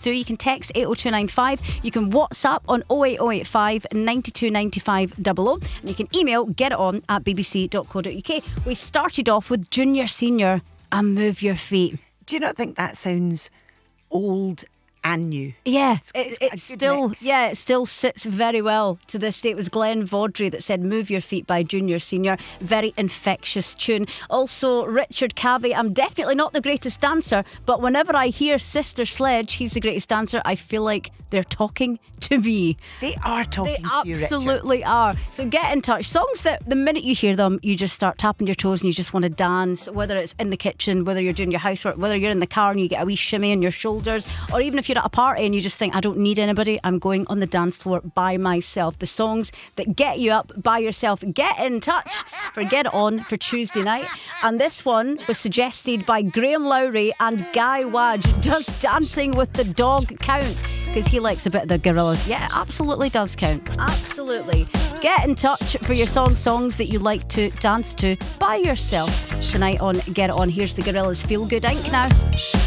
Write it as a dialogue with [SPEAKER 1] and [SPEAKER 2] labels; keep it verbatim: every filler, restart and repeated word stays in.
[SPEAKER 1] do. You can text eight oh two nine five. You can WhatsApp on oh eight oh eight five nine two nine five double oh. And you can email getiton at b b c dot co dot u k. We started off with Junior Senior and Move Your Feet.
[SPEAKER 2] Do you not think that sounds old and new?
[SPEAKER 1] Yeah,
[SPEAKER 2] It's-
[SPEAKER 1] it,
[SPEAKER 2] it's got a
[SPEAKER 1] it's
[SPEAKER 2] good
[SPEAKER 1] still
[SPEAKER 2] mix.
[SPEAKER 1] yeah, it still sits very well to this day. It was Glenn Vaudrey that said "Move Your Feet" by Junior Senior. Very infectious tune. Also, Richard Cabby. I'm definitely not the greatest dancer, but whenever I hear Sister Sledge, he's the greatest dancer, I feel like they're talking to me.
[SPEAKER 2] They are talking
[SPEAKER 1] They
[SPEAKER 2] to you, Richard.
[SPEAKER 1] absolutely are. So get in touch. Songs that the minute you hear them, you just start tapping your toes and you just want to dance, whether it's in the kitchen, whether you're doing your housework, whether you're in the car and you get a wee shimmy on your shoulders, or even if you're at a party and you just think, I don't need anybody, I'm going on the dance floor by myself. The songs that get you up by yourself. Get in touch for Get It On for Tuesday night. And this one was suggested by Graham Lowry and Guy Wadge. Does Dancing with the Dog count? Because he likes a bit of the Gorillaz. Yeah, it absolutely does count. Absolutely. Get in touch for your song songs that you like to dance to by yourself tonight on Get It On. Here's the Gorillaz Feel Good Incorporated now.